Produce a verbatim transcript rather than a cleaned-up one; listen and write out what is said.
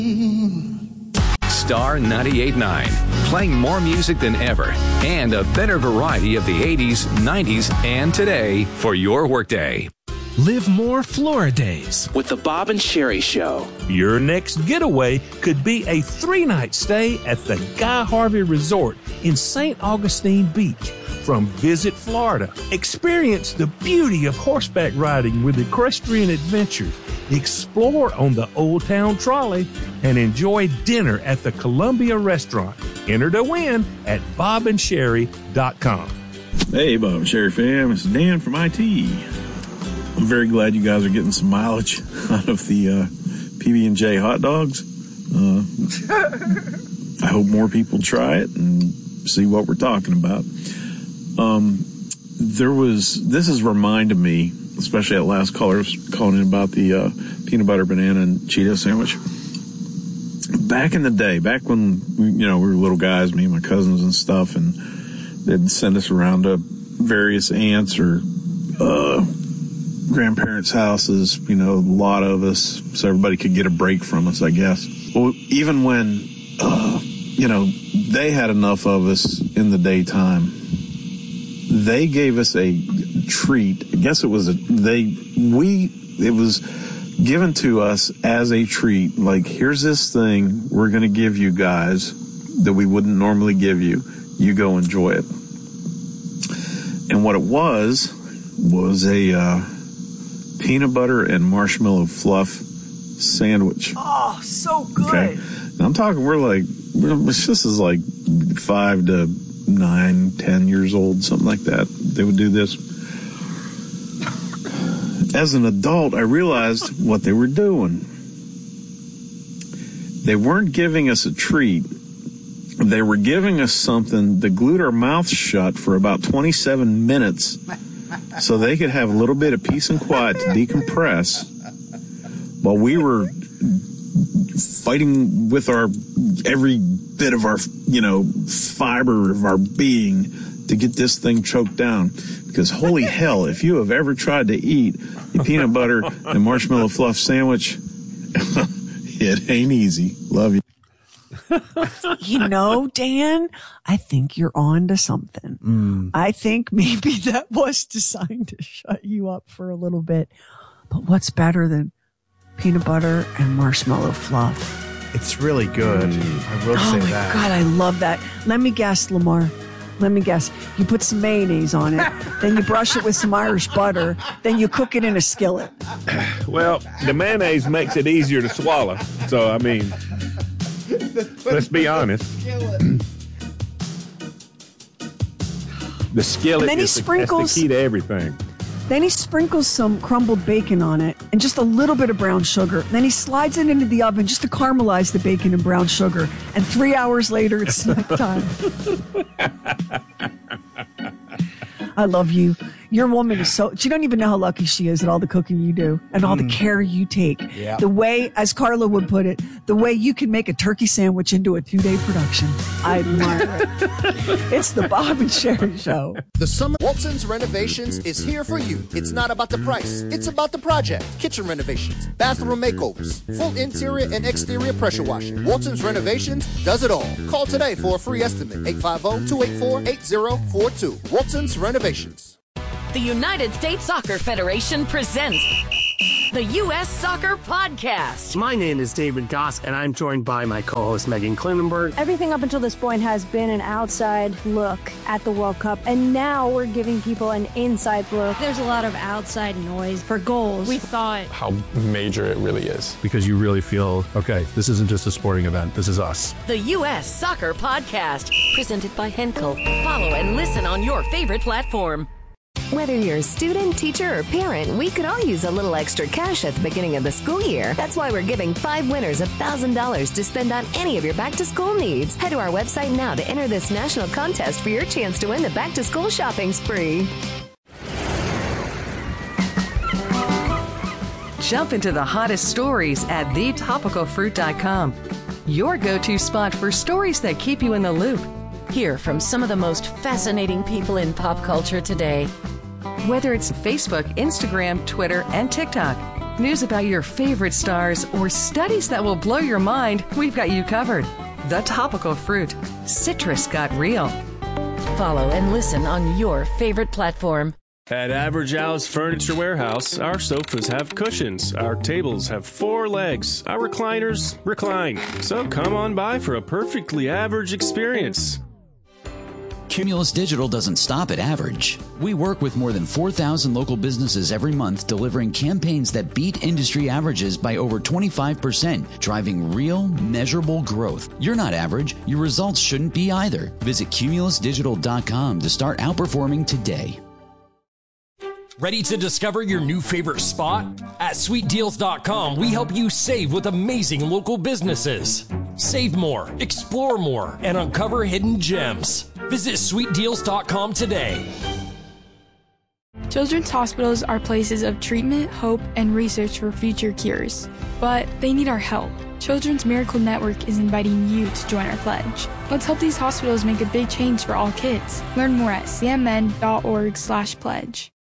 Star ninety-eight point nine, playing more music than ever and a better variety of the eighties, nineties, and today for your workday. Live more Flora days with the Bob and Sherry Show. Your next getaway could be a three-night stay at the Guy Harvey Resort in Saint Augustine Beach. From Visit Florida, experience the beauty of horseback riding with equestrian adventures, explore on the Old Town Trolley, and enjoy dinner at the Columbia Restaurant. Enter to win at bob and sherry dot com. Hey, Bob and Sherry fam, it's Dan from I T. I'm very glad you guys are getting some mileage out of the uh, P B and J hot dogs. Uh, I hope more people try it and see what we're talking about. Um, there was, this has reminded me, especially that last caller was calling in about the uh, peanut butter, banana, and Cheeto sandwich. Back in the day, back when, we, you know, we were little guys, me and my cousins and stuff, and they'd send us around to various aunts or uh, grandparents' houses, you know, a lot of us, so everybody could get a break from us, I guess. Well, even when, uh, you know, they had enough of us in the daytime, they gave us a treat. I guess it was a, they, we, it was given to us as a treat. Like, here's this thing we're going to give you guys that we wouldn't normally give you. You go enjoy it. And what it was, was a uh, peanut butter and marshmallow fluff sandwich. Oh, so good. Okay. Now I'm talking, we're like, we're, this is like five to nine, ten years old, something like that. They would do this. As an adult, I realized what they were doing. They weren't giving us a treat. They were giving us something that glued our mouths shut for about twenty-seven minutes so they could have a little bit of peace and quiet to decompress while we were fighting with our every bit of our, you know, fiber of our being to get this thing choked down. Because holy hell, if you have ever tried to eat a peanut butter and marshmallow fluff sandwich, it ain't easy. Love you. You know, Dan, I think you're on to something. Mm. I think maybe that was designed to shut you up for a little bit. But what's better than peanut butter and marshmallow fluff? It's really good. Mm. I will oh say my that. God, I love that. Let me guess, Lamar. Let me guess. You put some mayonnaise on it, then you brush it with some Irish butter, then you cook it in a skillet. Well, the mayonnaise makes it easier to swallow. So, I mean, let's be honest. The skillet then he is the, sprinkles, that's the key to everything. Then he sprinkles some crumbled bacon on it and just a little bit of brown sugar. Then he slides it into the oven just to caramelize the bacon and brown sugar. And three hours later, it's snack time. I love you. Your woman is so, she don't even know how lucky she is at all the cooking you do and all mm. the care you take. Yep. The way, as Carla would put it, the way you can make a turkey sandwich into a two-day production. I admire it. It's the Bob and Sherry Show. The summer Walton's Renovations is here for you. It's not about the price. It's about the project. Kitchen renovations, bathroom makeovers, full interior and exterior pressure washing. Walton's Renovations does it all. Call today for a free estimate. eight five zero, two eight four, eight zero four two. Walton's Renovations. The United States Soccer Federation presents the U S Soccer Podcast. My name is David Goss, and I'm joined by my co-host, Megan Klinenberg. Everything up until this point has been an outside look at the World Cup, and now we're giving people an inside look. There's a lot of outside noise for goals. We thought how major it really is. Because you really feel, okay, this isn't just a sporting event, this is us. The U S Soccer Podcast, presented by Henkel. Follow and listen on your favorite platform. Whether you're a student, teacher, or parent, we could all use a little extra cash at the beginning of the school year. That's why we're giving five winners one thousand dollars to spend on any of your back-to-school needs. Head to our website now to enter this national contest for your chance to win the back-to-school shopping spree. Jump into the hottest stories at the topical fruit dot com. Your go-to spot for stories that keep you in the loop. Hear from some of the most fascinating people in pop culture today. Whether it's Facebook, Instagram, Twitter, and TikTok, news about your favorite stars, or studies that will blow your mind, we've got you covered. The Topical Fruit. Citrus got real. Follow and listen on your favorite platform. At Average Al's Furniture Warehouse, our sofas have cushions, our tables have four legs, our recliners recline. So come on by for a perfectly average experience. Cumulus Digital doesn't stop at average. We work with more than four thousand local businesses every month, delivering campaigns that beat industry averages by over twenty-five percent, driving real, measurable growth. You're not average. Your results shouldn't be either. Visit cumulus digital dot com to start outperforming today. Ready to discover your new favorite spot? At sweet deals dot com, we help you save with amazing local businesses. Save more, explore more, and uncover hidden gems. Visit sweet deals dot com today. Children's hospitals are places of treatment, hope, and research for future cures. But they need our help. Children's Miracle Network is inviting you to join our pledge. Let's help these hospitals make a big change for all kids. Learn more at c m n dot org slash pledge.